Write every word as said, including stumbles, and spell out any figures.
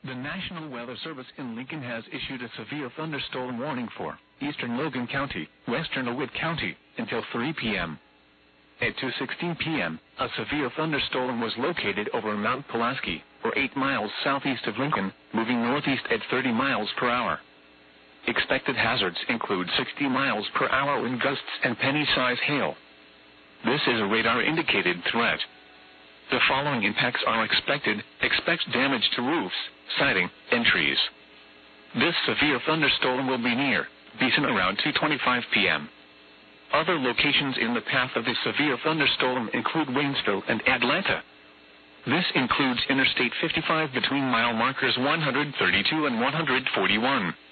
The National Weather Service in Lincoln has issued a severe thunderstorm warning for eastern Logan County, western DeWitt County, until three p.m. At two sixteen p.m., a severe thunderstorm was located over Mount Pulaski, or eight miles southeast of Lincoln, moving northeast at thirty miles per hour. Expected hazards include sixty miles per hour wind gusts and penny-size hail. This is a radar-indicated threat. The following impacts are expected. Expect damage to roofs, siding, and trees. This severe thunderstorm will be near Beeson around two twenty-five p.m. Other locations in the path of the severe thunderstorm include Waynesville and Atlanta. This includes Interstate fifty-five between mile markers one thirty-two and one forty-one.